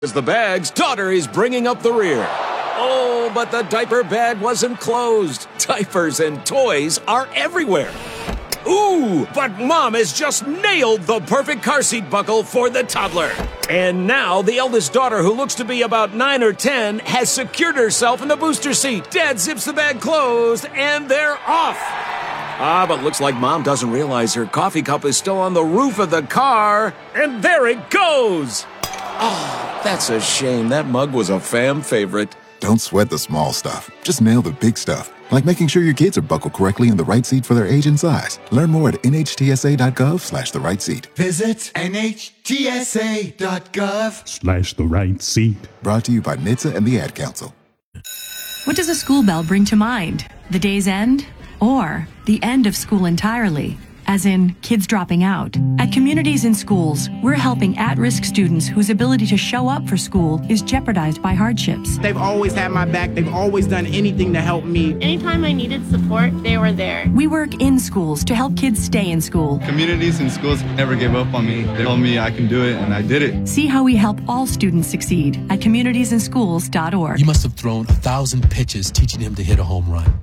As the bag's daughter is bringing up the rear. Oh, but the diaper bag wasn't closed. Diapers and toys are everywhere. Ooh, but Mom has just nailed the perfect car seat buckle for the toddler. And now the eldest daughter, who looks to be about 9 or 10, has secured herself in the booster seat. Dad zips the bag closed, and they're off. But looks like Mom doesn't realize her coffee cup is still on the roof of the car. And there it goes. Oh, that's a shame. That mug was a fam favorite. Don't sweat the small stuff. Just nail the big stuff. Like making sure your kids are buckled correctly in the right seat for their age and size. Learn more at nhtsa.gov/the right seat. Visit nhtsa.gov/the right seat. Brought to you by NHTSA and the Ad Council. What does a school bell bring to mind? The day's end? Or the end of school entirely? As in, kids dropping out. At Communities in Schools, we're helping at-risk students whose ability to show up for school is jeopardized by hardships. They've always had my back. They've always done anything to help me. Anytime I needed support, they were there. We work in schools to help kids stay in school. Communities in Schools never gave up on me. They told me I can do it, and I did it. See how we help all students succeed at communitiesinschools.org. You must have thrown 1,000 pitches teaching him to hit a home run.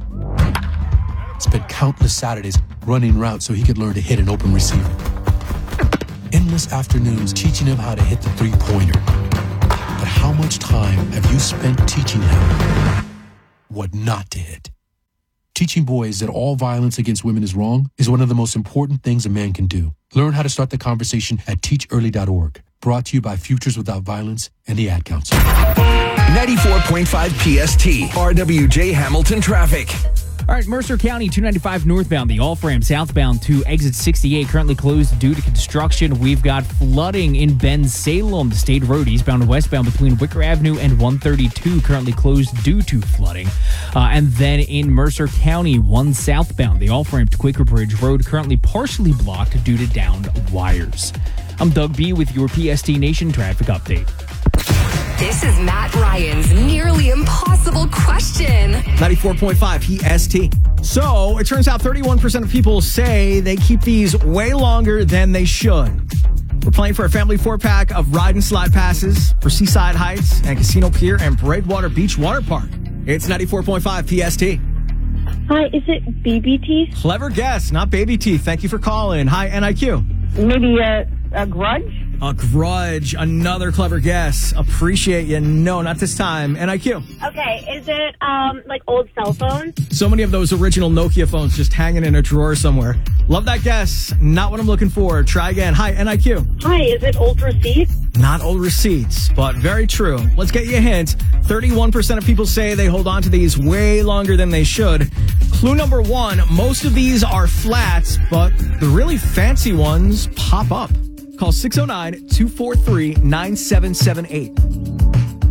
Spent countless Saturdays running routes so he could learn to hit an open receiver. Endless afternoons teaching him how to hit the three-pointer. But how much time have you spent teaching him what not to hit? Teaching boys that all violence against women is wrong is one of the most important things a man can do. Learn how to start the conversation at teachearly.org. Brought to you by Futures Without Violence and the Ad Council. 94.5 PST, RWJ Hamilton traffic. All right, Mercer County, 295 northbound, the off-ramp southbound to exit 68, currently closed due to construction. We've got flooding in Bensalem, the state road eastbound and westbound between Wicker Avenue and 132, currently closed due to flooding. And then in Mercer County, 1 southbound, the off-ramp to Quaker Bridge Road, currently partially blocked due to downed wires. I'm Doug B. with your PST Nation traffic update. This is Matt Ryan's nearly impossible question. 94.5 PST. So, it turns out 31% of people say they keep these way longer than they should. We're playing for a family 4-pack of ride and slide passes for Seaside Heights and Casino Pier and Braidwater Beach Water Park. It's 94.5 PST. Hi, is it baby teeth? Clever guess, not baby teeth. Thank you for calling. Hi, NIQ. Maybe a grudge? A grudge. Another clever guess. Appreciate you. No, not this time. NIQ. Okay, is it like old cell phones? So many of those original Nokia phones just hanging in a drawer somewhere. Love that guess. Not what I'm looking for. Try again. Hi, NIQ. Hi, is it old receipts? Not old receipts, but very true. Let's get you a hint. 31% of people say they hold on to these way longer than they should. Clue number 1, most of these are flats, but the really fancy ones pop up. Call 609-243-9778.